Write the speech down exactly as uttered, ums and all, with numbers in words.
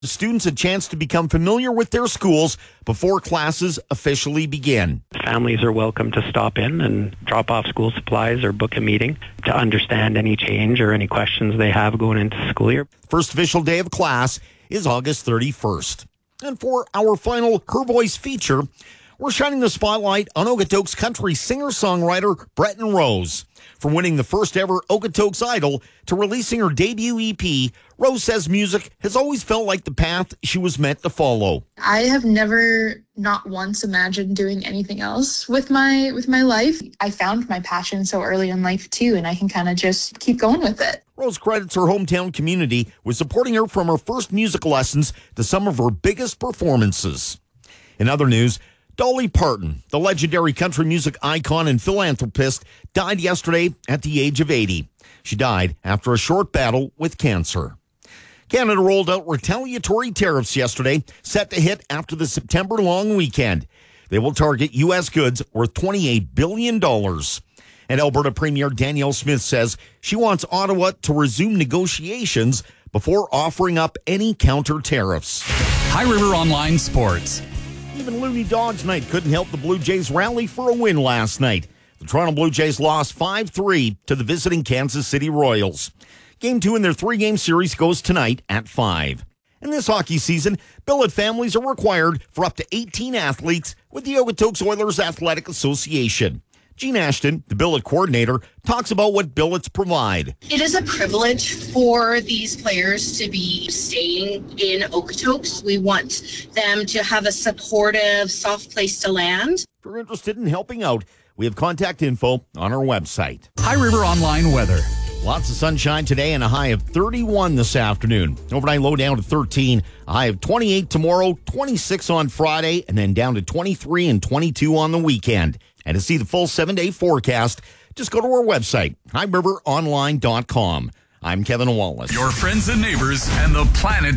The students a chance to become familiar with their schools before classes officially begin. Families are welcome to stop in and drop off school supplies or book a meeting to understand any change or any questions they have going into school year. First official day of class is August thirty-first. And for our final Her Voice feature, we're shining the spotlight on Okotoks country singer-songwriter Breton Rose. From winning the first ever Okotoks Idol to releasing her debut E P, Rose says music has always felt like the path she was meant to follow. I have never, not once, imagined doing anything else with my with my life. I found my passion so early in life too, and I can kind of just keep going with it. Rose credits her hometown community with supporting her from her first music lessons to some of her biggest performances. In other news, Dolly Parton, the legendary country music icon and philanthropist, died yesterday at the age of eighty. She died after a short battle with cancer. Canada rolled out retaliatory tariffs yesterday, set to hit after the September long weekend. They will target U S goods worth twenty-eight billion dollars. And Alberta Premier Danielle Smith says she wants Ottawa to resume negotiations before offering up any counter tariffs. High River Online Sports. Even Looney Dogs night couldn't help the Blue Jays rally for a win last night. The Toronto Blue Jays lost five three to the visiting Kansas City Royals. Game two in their three-game series goes tonight at five. In this hockey season, billet families are required for up to eighteen athletes with the Okotoks Oilers Athletic Association. Jean Ashton, the billet coordinator, talks about what billets provide. It is a privilege for these players to be staying in Okotoks. We want them to have a supportive, soft place to land. If you're interested in helping out, we have contact info on our website. High River Online weather. Lots of sunshine today and a high of thirty-one this afternoon. Overnight low down to thirteen, a high of twenty-eight tomorrow, twenty-six on Friday, and then down to twenty-three and twenty-two on the weekend. And to see the full seven-day forecast, just go to our website, high river online dot com. I'm Kevin Wallace. Your friends and neighbors and the planet